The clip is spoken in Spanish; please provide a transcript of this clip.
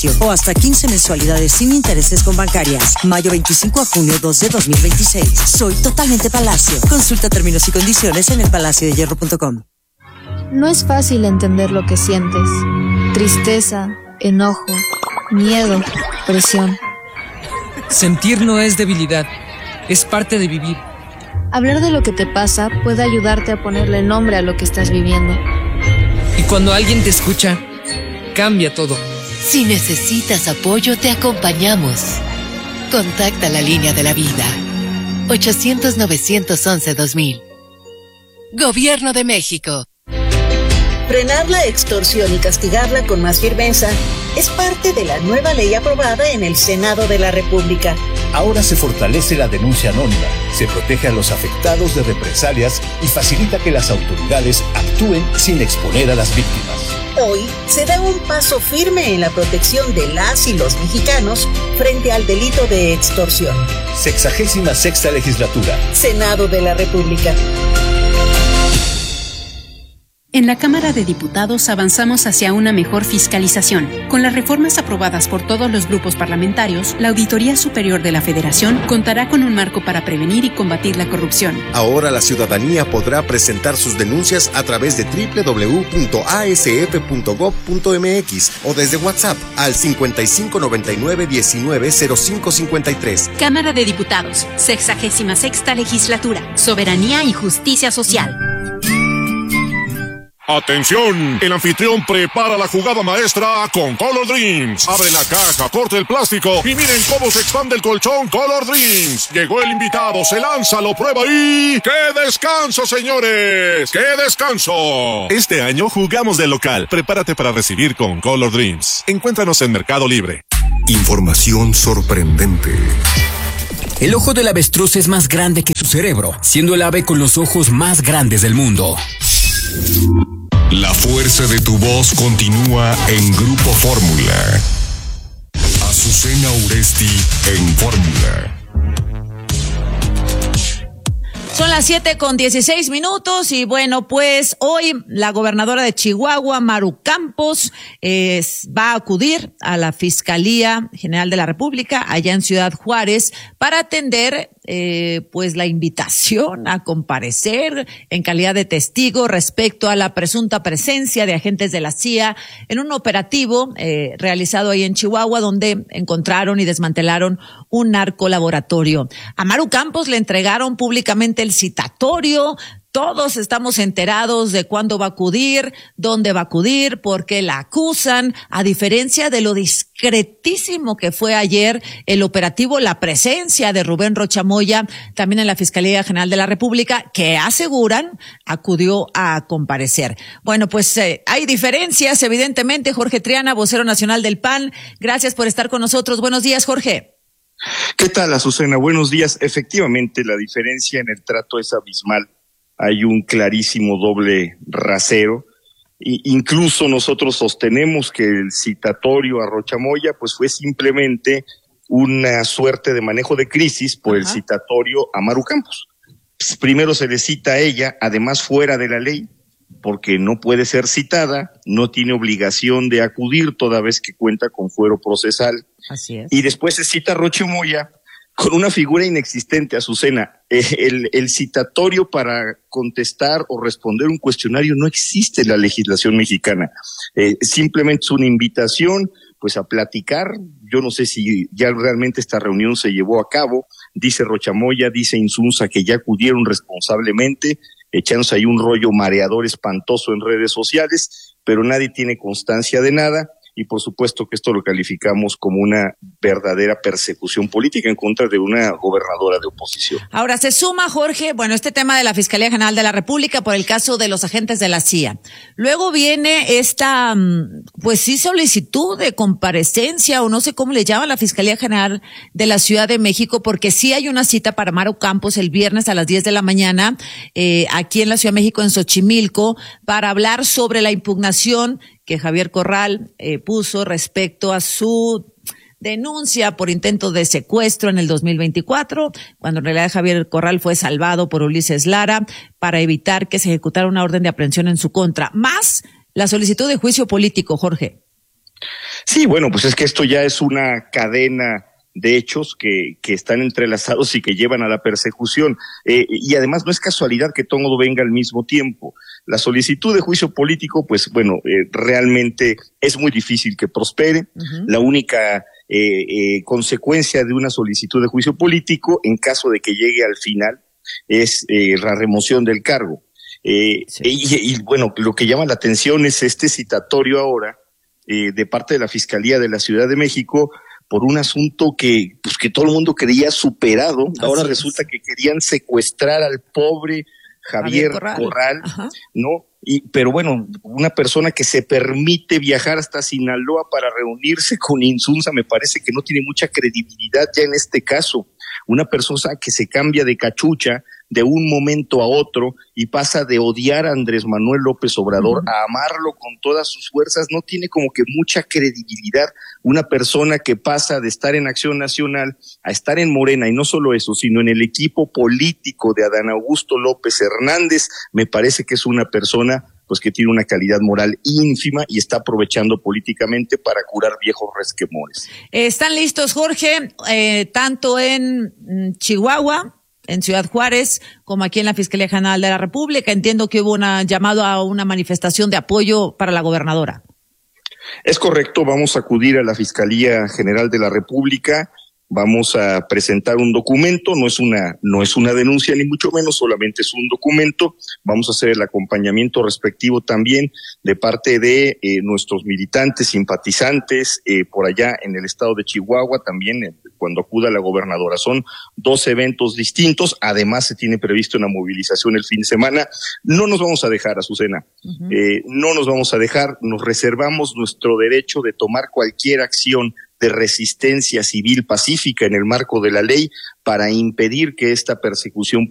o hasta 15 mensualidades sin intereses con Bancarias. Mayo 25 a junio 2 de 2026. Soy totalmente Palacio. Consulta términos y condiciones en elpalaciodehierro.com. No es fácil entender lo que sientes. Tristeza, enojo, miedo, presión. Sentir no es debilidad, es parte de vivir. Hablar de lo que te pasa puede ayudarte a ponerle nombre a lo que estás viviendo. Y cuando alguien te escucha, cambia todo. Si necesitas apoyo, te acompañamos. Contacta la línea de la vida. 800-911-2000. Gobierno de México. Frenar la extorsión y castigarla con más firmeza es parte de la nueva ley aprobada en el Senado de la República. Ahora se fortalece la denuncia anónima, se protege a los afectados de represalias y facilita que las autoridades actúen sin exponer a las víctimas. Hoy se da un paso firme en la protección de las y los mexicanos frente al delito de extorsión. 66ª Legislatura. Senado de la República. En la Cámara de Diputados avanzamos hacia una mejor fiscalización. Con las reformas aprobadas por todos los grupos parlamentarios, la Auditoría Superior de la Federación contará con un marco para prevenir y combatir la corrupción. Ahora la ciudadanía podrá presentar sus denuncias a través de www.asf.gov.mx o desde WhatsApp al 5599-190553. Cámara de Diputados, 66ª Legislatura, Soberanía y Justicia Social. ¡Atención! El anfitrión prepara la jugada maestra con Color Dreams. Abre la caja, corta el plástico y miren cómo se expande el colchón Color Dreams. Llegó el invitado, se lanza, lo prueba y... ¡qué descanso, señores! ¡Qué descanso! Este año jugamos de local. Prepárate para recibir con Color Dreams. Encuéntranos en Mercado Libre. Información sorprendente. El ojo del avestruz es más grande que su cerebro, siendo el ave con los ojos más grandes del mundo. La fuerza de tu voz continúa en Grupo Fórmula. Azucena Uresti en Fórmula. Son las 7:16 y bueno, pues hoy la gobernadora de Chihuahua, Maru Campos, va a acudir a la Fiscalía General de la República allá en Ciudad Juárez para atender pues la invitación a comparecer en calidad de testigo respecto a la presunta presencia de agentes de la CIA en un operativo realizado ahí en Chihuahua, donde encontraron y desmantelaron un narcolaboratorio. A Maru Campos le entregaron públicamente el citatorio. Todos estamos enterados de cuándo va a acudir, dónde va a acudir, por qué la acusan, a diferencia de lo discretísimo que fue ayer el operativo, la presencia de Rubén Rocha Moya, también en la Fiscalía General de la República, que aseguran acudió a comparecer. Bueno, pues hay diferencias, evidentemente. Jorge Triana, vocero nacional del PAN, gracias por estar con nosotros. Buenos días, Jorge. ¿Qué tal, Azucena? Buenos días. Efectivamente, la diferencia en el trato es abismal. Hay un clarísimo doble rasero. Incluso nosotros sostenemos que el citatorio a Rocha Moya pues fue simplemente una suerte de manejo de crisis por el citatorio a Maru Campos. Pues primero se le cita a ella, además fuera de la ley, porque no puede ser citada, no tiene obligación de acudir toda vez que cuenta con fuero procesal. Así es. Y después se cita a Rocha Moya con una figura inexistente, Azucena. El citatorio para contestar o responder un cuestionario no existe en la legislación mexicana. Simplemente es una invitación pues a platicar. Yo no sé si ya realmente esta reunión se llevó a cabo. Dice Rocha Moya, dice Insunza que ya acudieron responsablemente, echándose ahí un rollo mareador espantoso en redes sociales, pero nadie tiene constancia de nada. Y por supuesto que esto lo calificamos como una verdadera persecución política en contra de una gobernadora de oposición. Ahora se suma, Jorge, bueno, este tema de la Fiscalía General de la República por el caso de los agentes de la CIA. Luego viene esta, pues sí, solicitud de comparecencia, o no sé cómo le llaman, la Fiscalía General de la Ciudad de México, porque sí hay una cita para Maru Campos el viernes a las 10 de la mañana, aquí en la Ciudad de México, en Xochimilco, para hablar sobre la impugnación que Javier Corral puso respecto a su denuncia por intento de secuestro en el 2024, cuando en realidad Javier Corral fue salvado por Ulises Lara para evitar que se ejecutara una orden de aprehensión en su contra, más la solicitud de juicio político, Jorge. Sí, bueno, pues es que esto ya es una cadena de hechos que están entrelazados y que llevan a la persecución. Y además no es casualidad que todo venga al mismo tiempo. La solicitud de juicio político, pues bueno, realmente es muy difícil que prospere. Uh-huh. La única consecuencia de una solicitud de juicio político, en caso de que llegue al final, es la remoción del cargo. Sí. Y bueno, lo que llama la atención es este citatorio ahora de parte de la Fiscalía de la Ciudad de México por un asunto que todo el mundo creía superado. Ahora resulta que querían secuestrar al pobre Javier Corral, ¿no? Pero bueno, una persona que se permite viajar hasta Sinaloa para reunirse con Insunza, me parece que no tiene mucha credibilidad ya en este caso. Una persona que se cambia de cachucha de un momento a otro y pasa de odiar a Andrés Manuel López Obrador a amarlo con todas sus fuerzas, no tiene como que mucha credibilidad. Una persona que pasa de estar en Acción Nacional a estar en Morena, y no solo eso, sino en el equipo político de Adán Augusto López Hernández, me parece que es una persona pues que tiene una calidad moral ínfima y está aprovechando políticamente para curar viejos resquemores. ¿Están listos, Jorge, tanto en Chihuahua, en Ciudad Juárez, como aquí en la Fiscalía General de la República? Entiendo que hubo un llamado a una manifestación de apoyo para la gobernadora. Es correcto, vamos a acudir a la Fiscalía General de la República, vamos a presentar un documento, no es una denuncia ni mucho menos, solamente es un documento. Vamos a hacer el acompañamiento respectivo también de parte de nuestros militantes, simpatizantes por allá en el estado de Chihuahua, también cuando acuda la gobernadora. Son 2 eventos distintos, además se tiene previsto una movilización el fin de semana. No nos vamos a dejar, Azucena, no nos vamos a dejar, nos reservamos nuestro derecho de tomar cualquier acción de resistencia civil pacífica en el marco de la ley para impedir que esta persecución